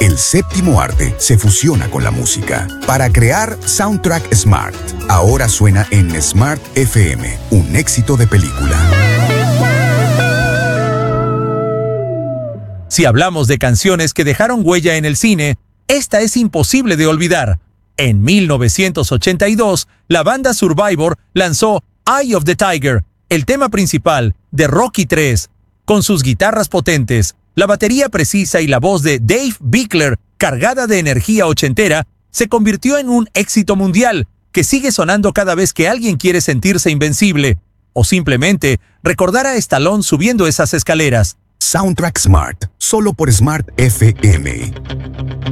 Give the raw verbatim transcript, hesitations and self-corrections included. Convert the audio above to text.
El séptimo arte se fusiona con la música para crear Soundtrack Smart. Ahora suena en Smart F M, un éxito de película. Si hablamos de canciones que dejaron huella en el cine, esta es imposible de olvidar. En mil novecientos ochenta y dos, la banda Survivor lanzó Eye of the Tiger, el tema principal de Rocky tres, con sus guitarras potentes, la batería precisa y la voz de Dave Bickler, cargada de energía ochentera, se convirtió en un éxito mundial que sigue sonando cada vez que alguien quiere sentirse invencible o simplemente recordar a Stallone subiendo esas escaleras. Soundtrack Smart, solo por Smart F M.